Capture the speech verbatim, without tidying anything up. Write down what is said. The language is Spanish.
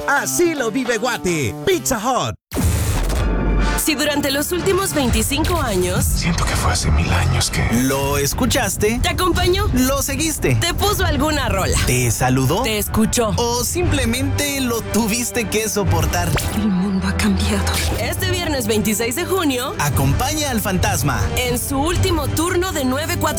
Así lo vive Guate. Pizza Hut. Si durante los últimos veinticinco años... Siento que fue hace mil años que... ¿Lo escuchaste? ¿Te acompañó? ¿Lo seguiste? ¿Te puso alguna rola? ¿Te saludó? ¿Te escuchó? ¿O simplemente lo tuviste que soportar? El mundo ha cambiado. Este viernes veintiséis de junio... Acompaña al fantasma en su último turno de nueve cuatro